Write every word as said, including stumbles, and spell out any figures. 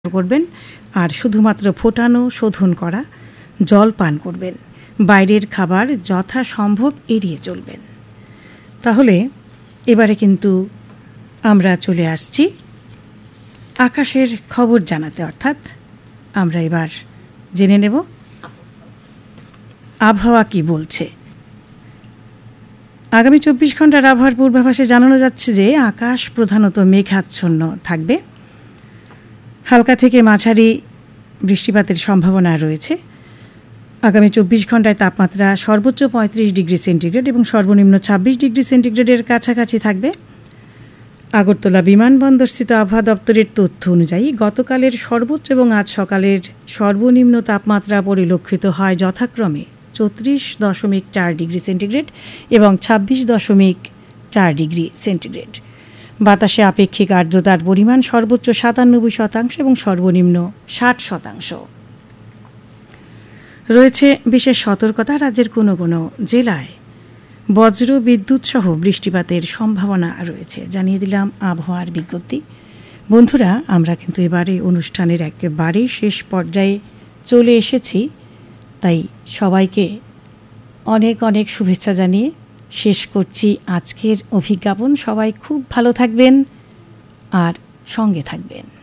করবেন আর শুধুমাত্র ফোটানো শোধন করা জল পান করবেন। বাইরের খাবার যথাসম্ভব এড়িয়ে চলবেন। তাহলে এবারে কিন্তু আমরা চলে আসছি আকাশের খবর জানাতে, অর্থাৎ আমরা এবার জেনে নেব আবহাওয়া কি বলছে। আগামী চব্বিশ ঘন্টার আবহাওয়ার পূর্বাভাসে জানানো যাচ্ছে যে আকাশ প্রধানত মেঘাচ্ছন্ন থাকবে। হালকা থেকে মাঝারি বৃষ্টিপাতের সম্ভাবনা রয়েছে। আগামী চব্বিশ ঘন্টায় তাপমাত্রা সর্বোচ্চ পঁয়ত্রিশ ডিগ্রি সেন্টিগ্রেড এবং সর্বনিম্ন ছাব্বিশ ডিগ্রি সেন্টিগ্রেডের কাছাকাছি থাকবে। আগরতলা বিমানবন্দরস্থিত আবহাওয়া দপ্তরের তথ্য অনুযায়ী গতকালের সর্বোচ্চ এবং আজ সকালের সর্বনিম্ন তাপমাত্রা পরিলক্ষিত হয় যথাক্রমে চৌত্রিশ দশমিক চার ডিগ্রি সেন্টিগ্রেড এবং ছাব্বিশ দশমিক চার ডিগ্রি সেন্টিগ্রেড। বাতাসে আপেক্ষিক আর্দ্রতার পরিমাণ সর্বোচ্চ সাতানব্বই শতাংশ এবং সর্বনিম্ন ষাট শতাংশ। রয়েছে বিশেষ সতর্কতা। রাজ্যের কোনো কোনো জেলায় বজ্র বিদ্যুৎ সহ বৃষ্টিপাতের সম্ভাবনা রয়েছে। জানিয়ে দিলাম আবহাওয়ার বিজ্ঞপ্তি। বন্ধুরা, আমরা কিন্তু এবারে অনুষ্ঠানের একেবারে শেষ পর্যায়ে চলে এসেছি, তাই সবাইকে অনেক অনেক শুভেচ্ছা জানিয়ে শেষ করছি আজকের অভিজ্ঞাপন। সবাই খুব ভালো থাকবেন আর সঙ্গে থাকবেন।